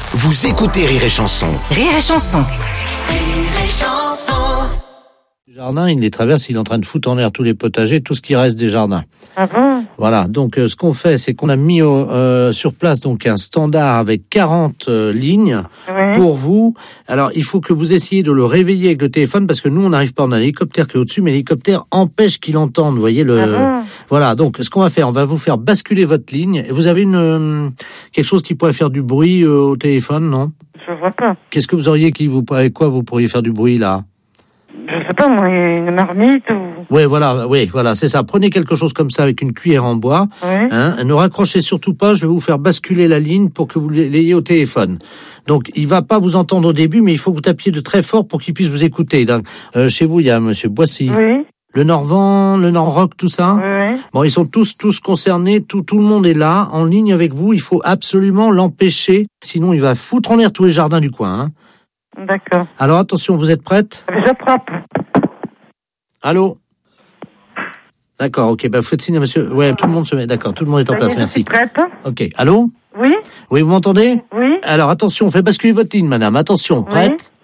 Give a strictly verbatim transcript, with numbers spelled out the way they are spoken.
Vous écoutez Rire et Chanson. Rire et Chanson. Rire et Chanson. Le jardin, il les traverse, il est en train de foutre en l'air tous les potagers, tout ce qui reste des jardins. Ah bon? Voilà, donc euh, ce qu'on fait, c'est qu'on a mis au, euh, sur place donc un standard avec quarante euh, lignes Oui. pour vous. Alors, il faut que vous essayiez de le réveiller avec le téléphone parce que nous, on n'arrive pas, on a l'hélicoptère qui est au-dessus, mais l'hélicoptère empêche qu'il entende, vous voyez le... Ah bon? Voilà, donc ce qu'on va faire, on va vous faire basculer votre ligne. Et vous avez une euh, quelque chose qui pourrait faire du bruit euh, au téléphone, non? Je vois pas. Qu'est-ce que vous auriez qui vous... Avec quoi vous pourriez faire du bruit, là? Je sais pas, moi, une marmite ou... Oui, voilà, oui, voilà, c'est ça. Prenez quelque chose comme ça avec une cuillère en bois. Oui. Hein, ne raccrochez surtout pas. Je vais vous faire basculer la ligne pour que vous l'ayez au téléphone. Donc, il va pas vous entendre au début, mais il faut que vous tapiez de très fort pour qu'il puisse vous écouter. Donc, euh, chez vous, il y a Monsieur Boissy, Oui. le Norvent, le Nord-Rock, tout ça. Oui, oui. Bon, ils sont tous tous concernés. Tout tout le monde est là, en ligne avec vous. Il faut absolument l'empêcher, sinon il va foutre en l'air tous les jardins du coin. Hein. D'accord. Alors attention, vous êtes prête? Je propre. Allô? D'accord, ok, bah faites signe à monsieur. Ouais, tout le monde se met, d'accord, tout le monde est en place, Je suis merci. prête. Ok, allô? Oui. Oui, vous m'entendez? Oui. Alors attention, on fait basculer votre ligne, madame. Attention, prête?